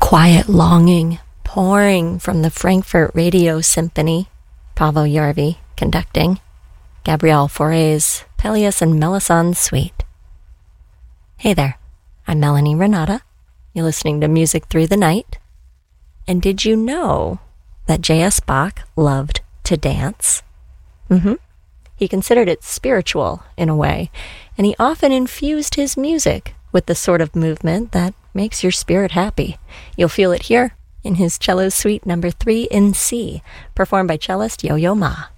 quiet longing pouring from the Frankfurt Radio Symphony, Paavo Järvi conducting, Gabriel Fauré's Pelléas and Melisande Suite. Hey there, I'm Melanie Renata. You're listening to Music Through the Night. And did you know that J.S. Bach loved to dance? He considered it spiritual in a way, and he often infused his music with the sort of movement that makes your spirit happy. You'll feel it here in his Cello Suite No. 3 in C, performed by cellist Yo-Yo Ma.